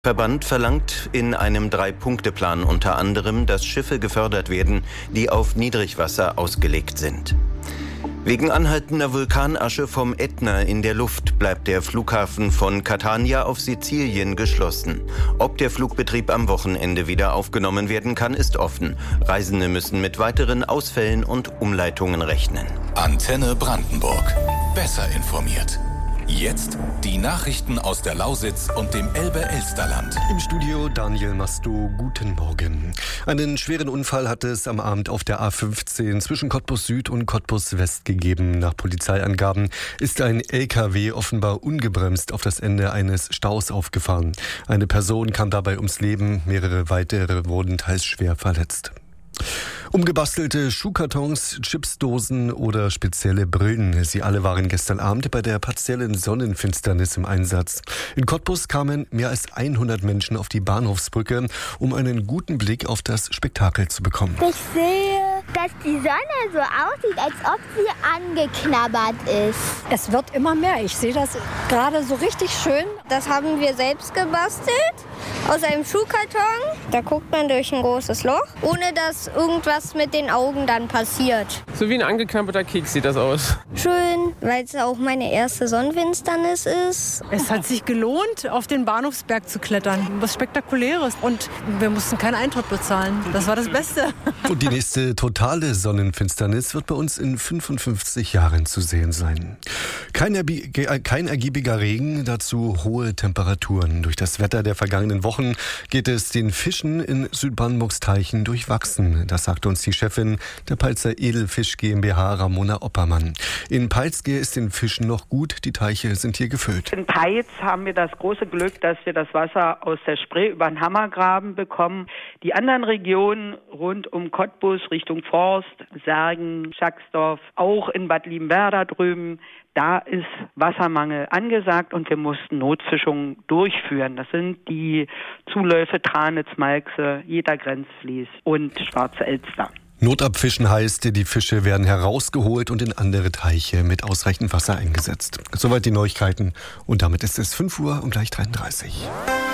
Verband verlangt in einem 3-Punkte-Plan unter anderem, dass Schiffe gefördert werden, die auf Niedrigwasser ausgelegt sind. Wegen anhaltender Vulkanasche vom Ätna in der Luft bleibt der Flughafen von Catania auf Sizilien geschlossen. Ob der Flugbetrieb am Wochenende wieder aufgenommen werden kann, ist offen. Reisende müssen mit weiteren Ausfällen und Umleitungen rechnen. Antenne Brandenburg. Besser informiert. Jetzt die Nachrichten aus der Lausitz und dem Elbe-Elsterland. Im Studio Daniel Masto, guten Morgen. Einen schweren Unfall hat es am Abend auf der A15 zwischen Cottbus Süd und Cottbus West gegeben. Nach Polizeiangaben ist ein LKW offenbar ungebremst auf das Ende eines Staus aufgefahren. Eine Person kam dabei ums Leben, mehrere weitere wurden teils schwer verletzt. Umgebastelte Schuhkartons, Chipsdosen oder spezielle Brillen. Sie alle waren gestern Abend bei der partiellen Sonnenfinsternis im Einsatz. In Cottbus kamen mehr als 100 Menschen auf die Bahnhofsbrücke, um einen guten Blick auf das Spektakel zu bekommen. Ich sehe, dass die Sonne so aussieht, als ob sie angeknabbert ist. Es wird immer mehr. Ich sehe das gerade so richtig schön. Das haben wir selbst gebastelt aus einem Schuhkarton. Da guckt man durch ein großes Loch, ohne dass irgendwas mit den Augen dann passiert. So wie ein angeknabberter Keks sieht das aus. Schön, weil es auch meine erste Sonnenfinsternis ist. Es hat sich gelohnt, auf den Bahnhofsberg zu klettern. Was Spektakuläres. Und wir mussten keinen Eintritt bezahlen. Das war das Beste. Und die nächste totale Sonnenfinsternis wird bei uns in 55 Jahren zu sehen sein. Kein ergiebiger Regen, dazu hohe Temperaturen. Durch das Wetter der vergangenen Wochen geht es den Fischen in Südbrandenburgs Teichen durchwachsen. Das sagte uns die Chefin der Peitzer Edelfisch GmbH, Ramona Oppermann. In Peitz ist den Fischen noch gut, die Teiche sind hier gefüllt. In Peitz haben wir das große Glück, dass wir das Wasser aus der Spree über den Hammergraben bekommen. Die anderen Regionen rund um Cottbus, Richtung Forst, Särgen, Schacksdorf, auch in Bad Liebenwerda drüben, da ist Wassermangel angesagt und wir mussten Notfischungen durchführen. Das sind die Zuläufe Tranitz, Malxe, Jeder Grenzfließ und Schwarze Elster. Notabfischen heißt, die Fische werden herausgeholt und in andere Teiche mit ausreichend Wasser eingesetzt. Soweit die Neuigkeiten und damit ist es 5 Uhr und gleich 33.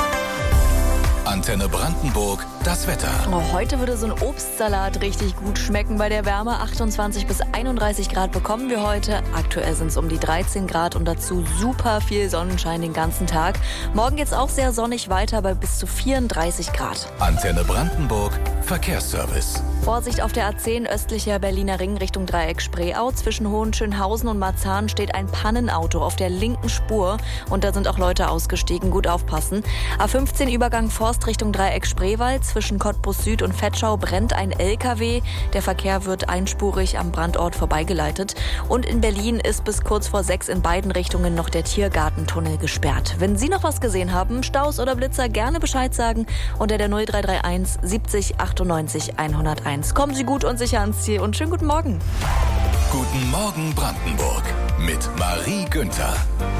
Antenne Brandenburg, das Wetter. Heute würde so ein Obstsalat richtig gut schmecken bei der Wärme. 28 bis 31 Grad bekommen wir heute. Aktuell sind es um die 13 Grad und dazu super viel Sonnenschein den ganzen Tag. Morgen geht es auch sehr sonnig weiter bei bis zu 34 Grad. Antenne Brandenburg, Verkehrsservice. Vorsicht auf der A10 östlicher Berliner Ring Richtung Dreieck Spreeau. Zwischen Hohenschönhausen und Marzahn steht ein Pannenauto auf der linken Spur. Und da sind auch Leute ausgestiegen. Gut aufpassen. A15 Übergang Forst Richtung Dreieck Spreewald. Zwischen Cottbus Süd und Vetschau brennt ein LKW. Der Verkehr wird einspurig am Brandort vorbeigeleitet. Und in Berlin ist bis kurz vor 6 in beiden Richtungen noch der Tiergartentunnel gesperrt. Wenn Sie noch was gesehen haben, Staus oder Blitzer, gerne Bescheid sagen unter der 0331 70 98 101. Kommen Sie gut und sicher ans Ziel und schönen guten Morgen. Guten Morgen Brandenburg mit Marie Günther.